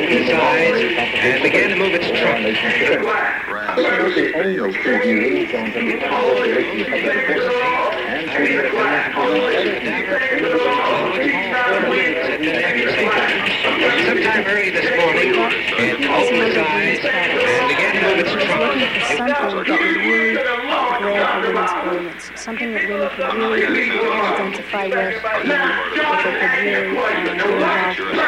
opened its eyes and began to move its trunk. Sometime early this morning, it opened its eyes and began to move its trunk. Looking for something that would really grab a woman's brilliance, something that women could really identify with, that they could really get involved with.